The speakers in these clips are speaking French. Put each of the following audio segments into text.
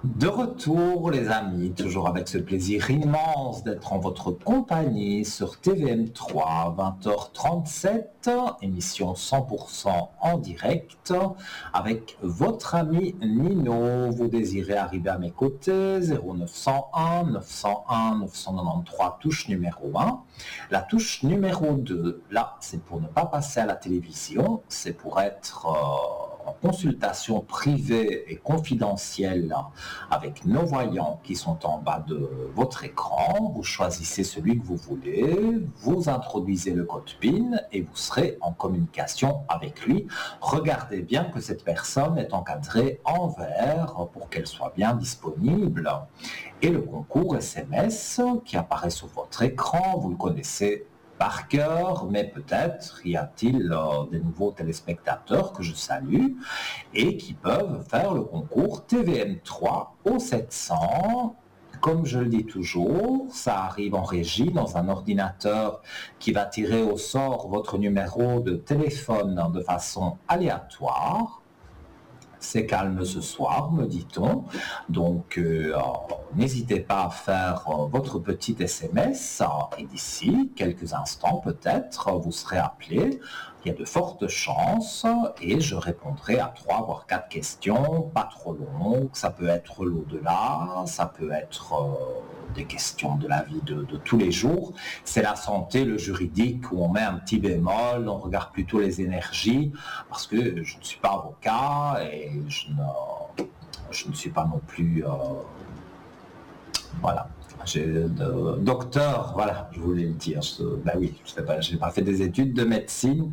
De retour, les amis, toujours avec ce plaisir immense d'être en votre compagnie sur TVM3, 20h37, émission 100% en direct, avec votre ami Nino. Vous désirez arriver à mes côtés, 0901 901 993, touche numéro 1. La touche numéro 2, là, c'est pour ne pas passer à la télévision, c'est pour être en consultation privée et confidentielle avec nos voyants qui sont en bas de votre écran. Vous choisissez celui que vous voulez, vous introduisez le code PIN et vous serez en communication avec lui. Regardez bien que cette personne est encadrée en vert pour qu'elle soit bien disponible. Et le concours SMS qui apparaît sur votre écran, vous le connaissez par cœur, mais peut-être y a-t-il des nouveaux téléspectateurs que je salue et qui peuvent faire le concours TVM3 au 700. Comme je le dis toujours, ça arrive en régie dans un ordinateur qui va tirer au sort votre numéro de téléphone de façon aléatoire. C'est calme ce soir, me dit-on. Donc, n'hésitez pas à faire votre petit SMS et d'ici quelques instants, peut-être, vous serez appelé. Il y a de fortes chances et je répondrai à 3 voire 4 questions, pas trop longues. Ça peut être l'au-delà, ça peut être des questions de la vie de tous les jours. C'est la santé, le juridique, où on met un petit bémol, on regarde plutôt les énergies, parce que je ne suis pas avocat et je ne suis pas non plus... voilà. Docteur, voilà, je voulais le dire. Ben oui, je n'ai pas fait des études de médecine,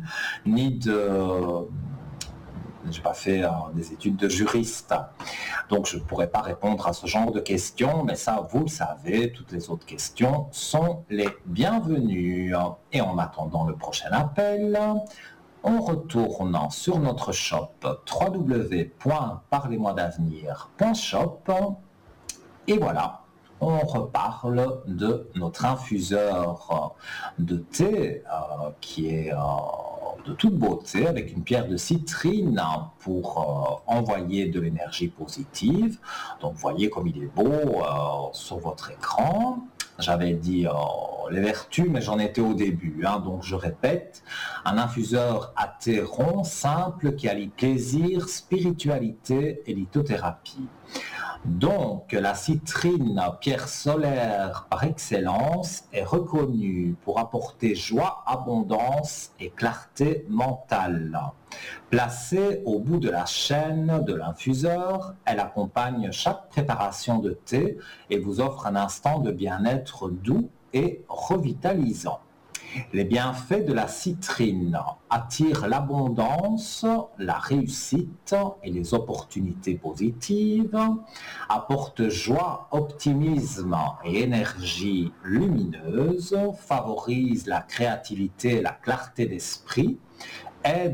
j'ai pas fait des études de juriste. Donc je ne pourrais pas répondre à ce genre de questions, mais ça, vous le savez, toutes les autres questions sont les bienvenues. Et en attendant le prochain appel, on retourne sur notre shop www.parlez-moi-d'avenir.shop et voilà. On reparle de notre infuseur de thé qui est de toute beauté avec une pierre de citrine pour envoyer de l'énergie positive. Donc voyez comme il est beau sur votre écran. J'avais dit les vertus, mais j'en étais au début, donc je répète, un infuseur à thé rond, simple, qui allie plaisir, spiritualité et lithothérapie. Donc, la citrine, pierre solaire par excellence, est reconnue pour apporter joie, abondance et clarté mentale. Placée au bout de la chaîne de l'infuseur, elle accompagne chaque préparation de thé et vous offre un instant de bien-être doux et revitalisant. Les bienfaits de la citrine attirent l'abondance, la réussite et les opportunités positives, apportent joie, optimisme et énergie lumineuse, favorisent la créativité et la clarté d'esprit, aident